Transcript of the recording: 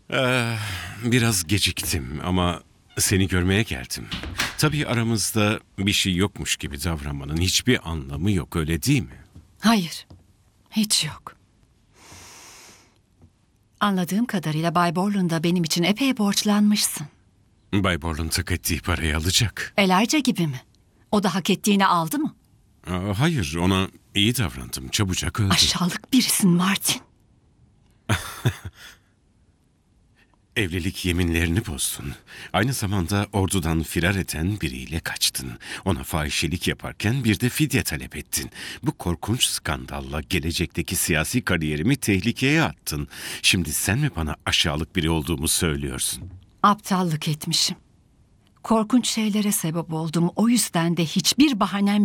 Biraz geciktim ama seni görmeye geldim. Tabii aramızda bir şey yokmuş gibi davranmanın hiçbir anlamı yok, öyle değil mi? Hayır, hiç yok. Anladığım kadarıyla Bay Borland da benim için epey borçlanmışsın. Bay Borland hak ettiği parayı alacak. Elijah gibi mi? O da hak ettiğini aldı mı? Hayır, ona iyi davrandım. Çabucak öldü. Aşağılık birisin Martin. Evlilik yeminlerini bozdun. Aynı zamanda ordudan firar eden biriyle kaçtın. Ona fahişelik yaparken bir de fidye talep ettin. Bu korkunç skandalla gelecekteki siyasi kariyerimi tehlikeye attın. Şimdi sen mi bana aşağılık biri olduğumu söylüyorsun? Aptallık etmişim. Korkunç şeylere sebep oldum. O yüzden de hiçbir bahanem